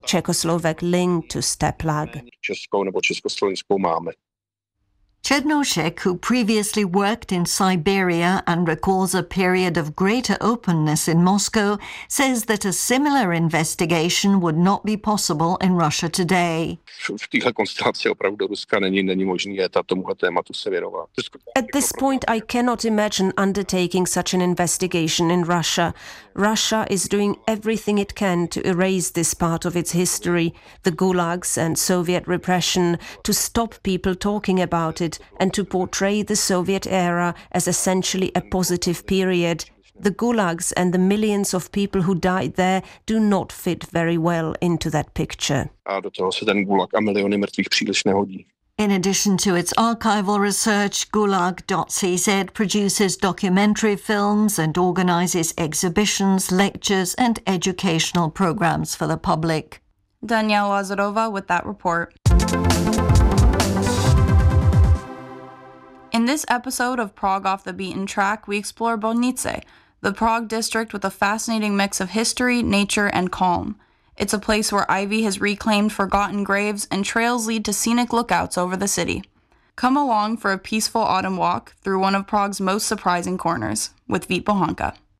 Czechoslovak link to Steplag. Českou nebo československou máme. Černošek, who previously worked in Siberia and recalls a period of greater openness in Moscow, says that a similar investigation would not be possible in Russia today. V téhle konstelaci opravdu Ruska není možný tomuhle tématu se věnovat. At this point, I cannot imagine undertaking such an investigation in Russia. Russia is doing everything it can to erase this part of its history, the gulags and Soviet repression, to stop people talking about it and to portray the Soviet era as essentially a positive period. The gulags and the millions of people who died there do not fit very well into that picture. A do toho se ten gulag a miliony mrtvých příliš nehodí. In addition to its archival research, Gulag.cz produces documentary films and organizes exhibitions, lectures and educational programs for the public. Danielle Lazarova with that report. In this episode of Prague Off the Beaten Track, we explore Bolnice, the Prague district with a fascinating mix of history, nature, and calm. It's a place where ivy has reclaimed forgotten graves and trails lead to scenic lookouts over the city. Come along for a peaceful autumn walk through one of Prague's most surprising corners with Vít Bohanka.